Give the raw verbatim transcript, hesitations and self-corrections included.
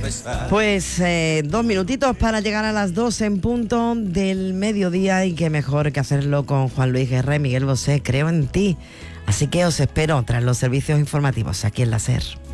Pues eh, dos minutitos para llegar a las dos en punto del mediodía, y qué mejor que hacerlo con Juan Luis Guerra y Miguel Bosé, Creo en ti. Así que os espero tras los servicios informativos aquí en la SER.